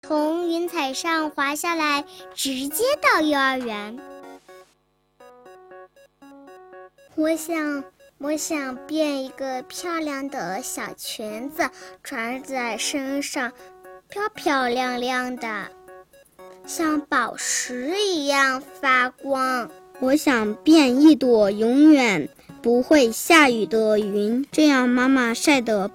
从云彩上滑下来，直接到幼儿园。我想变一个漂亮的小裙子，穿在身上，漂漂亮亮的，像宝石一样发光。 我想变一朵永远不会下雨的云，这样妈妈晒得